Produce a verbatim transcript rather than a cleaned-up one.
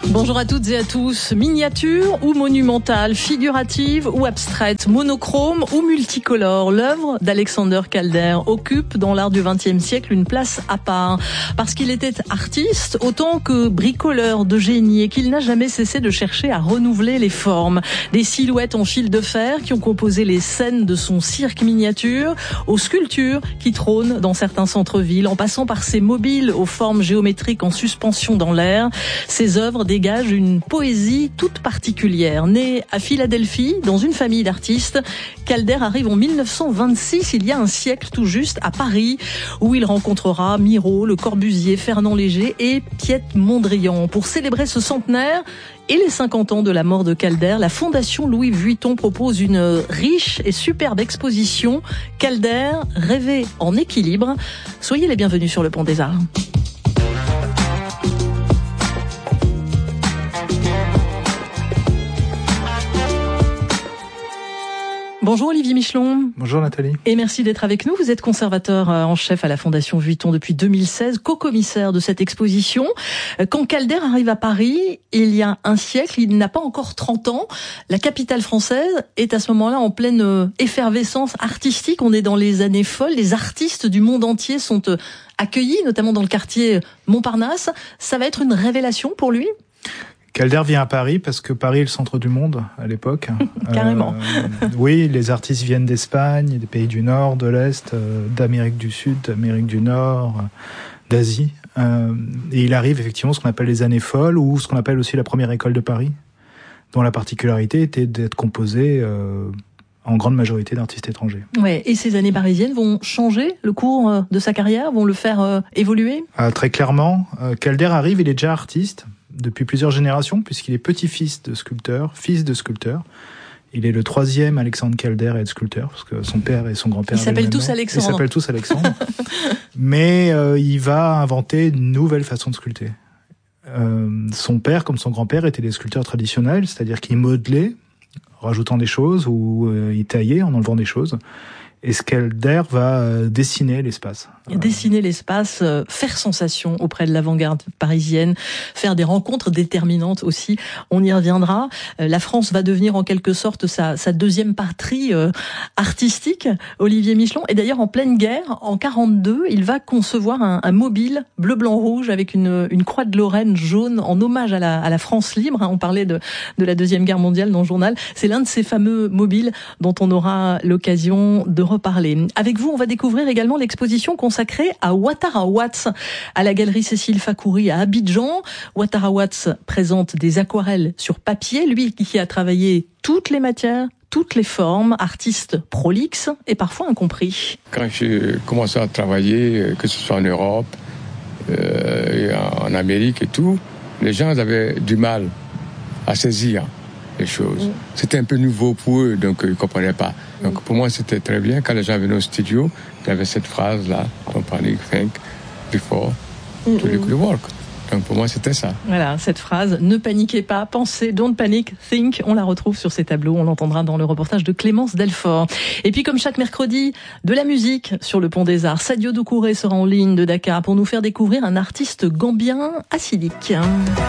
Bonjour à toutes et à tous. Miniature ou monumentale, figurative ou abstraite, monochrome ou multicolore, l'œuvre d'Alexander Calder occupe dans l'art du vingtième siècle une place à part. Parce qu'il était artiste autant que bricoleur de génie et qu'il n'a jamais cessé de chercher à renouveler les formes. Des silhouettes en fil de fer qui ont composé les scènes de son cirque miniature, aux sculptures qui trônent dans certains centres-villes, en passant par ces mobiles aux formes géométriques en suspension dans l'air. Ses œuvres dégagent une poésie toute particulière. Né à Philadelphie, dans une famille d'artistes, Calder arrive en mille neuf cent vingt-six, il y a un siècle tout juste, à Paris, où il rencontrera Miro, Le Corbusier, Fernand Léger et Piet Mondrian. Pour célébrer ce centenaire et les cinquante ans de la mort de Calder, la Fondation Louis Vuitton propose une riche et superbe exposition. Calder, rêvé en équilibre. Soyez les bienvenus sur le Pont des Arts. Bonjour Olivier Michelon. Bonjour Nathalie. Et merci d'être avec nous. Vous êtes conservateur en chef à la Fondation Vuitton depuis deux mille seize, co-commissaire de cette exposition. Quand Calder arrive à Paris, il y a un siècle, il n'a pas encore trente ans. La capitale française est à ce moment-là en pleine effervescence artistique. On est dans les années folles. Les artistes du monde entier sont accueillis, notamment dans le quartier Montparnasse. Ça va être une révélation pour lui ? Calder vient à Paris parce que Paris est le centre du monde à l'époque. Carrément. Euh, oui, les artistes viennent d'Espagne, des pays du Nord, de l'Est, euh, d'Amérique du Sud, d'Amérique du Nord, euh, d'Asie. Euh, et il arrive effectivement ce qu'on appelle les années folles ou ce qu'on appelle aussi la première école de Paris, dont la particularité était d'être composée euh, en grande majorité d'artistes étrangers. Ouais. Et ces années parisiennes vont changer le cours de sa carrière, vont le faire euh, évoluer ? euh, Très clairement. Euh, Calder arrive, il est déjà artiste depuis plusieurs générations, puisqu'il est petit-fils de sculpteur, fils de sculpteur. Il est le troisième Alexandre Calder à être sculpteur, parce que son père et son grand-père... Ils s'appellent tous Alexandre. Ils s'appellent tous Alexandre. Mais euh, il va inventer une nouvelle façon de sculpter. Euh, son père, comme son grand-père, étaient des sculpteurs traditionnels, c'est-à-dire qu'ils modelaient, rajoutant des choses, ou euh, ils taillaient en enlevant des choses. Et Calder va euh, dessiner l'espace. Dessiner l'espace, euh, faire sensation auprès de l'avant-garde parisienne, faire des rencontres déterminantes aussi, on y reviendra. Euh, la France va devenir en quelque sorte sa, sa deuxième patrie euh, artistique, Olivier Michelon. Et d'ailleurs, en pleine guerre, en quarante-deux, il va concevoir un, un mobile bleu-blanc-rouge avec une, une croix de Lorraine jaune en hommage à la, à la France libre. On parlait de, de la Deuxième Guerre mondiale dans le journal. C'est l'un de ces fameux mobiles dont on aura l'occasion de reparler. Avec vous, on va découvrir également l'exposition consacrée à Ouattara Watts à la galerie Cécile Fakouri à Abidjan. Ouattara Watts présente des aquarelles sur papier, lui qui a travaillé toutes les matières, toutes les formes, artiste prolixe et parfois incompris. Quand j'ai commencé à travailler, que ce soit en Europe, euh, en Amérique et tout, les gens avaient du mal à saisir les choses. Mm. C'était un peu nouveau pour eux, donc ils ne comprenaient pas. Donc mm. pour moi, c'était très bien. Quand les gens venaient au studio, il y avait cette phrase-là, don't panic, think before mm. to look the work. Donc pour moi, c'était ça. Voilà, cette phrase, ne paniquez pas, pensez, don't panic, think, on la retrouve sur ces tableaux, on l'entendra dans le reportage de Clémence Delfort. Et puis comme chaque mercredi, de la musique sur le Pont des Arts. Sadio Doucouré sera en ligne de Dakar pour nous faire découvrir un artiste gambien acidique.